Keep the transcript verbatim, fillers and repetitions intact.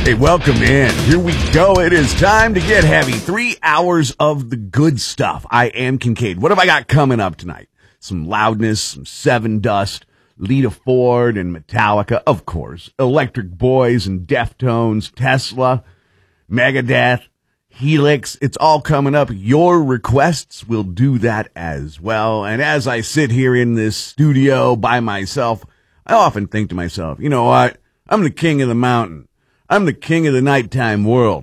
Hey, welcome in. Here we go. It is time to get heavy. Three hours of the good stuff. I am Kincaid. What have I got coming up tonight? Some Loudness, some Seven Dust, Lita Ford and Metallica, of course, Electric Boys and Deftones, Tesla, Megadeth, Helix. It's all coming up. Your requests will do that as well. And as I sit here in this studio by myself, I often think to myself, you know what? I'm the king of the mountain. I'm the king of the nighttime world.